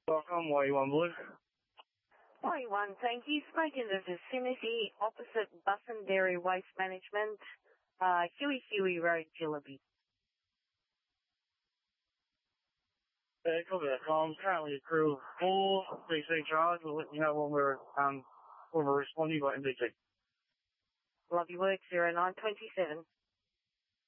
Welcome, Y1 Blue. Y1, thank you. Spoken to the Vicinity, opposite Bus and Dairy Waste Management, Huey Road, Jillaby. Copy that. Currently a crew 4, DC charge. We'll let you know when we're responding by MDT. Love your work, 0927.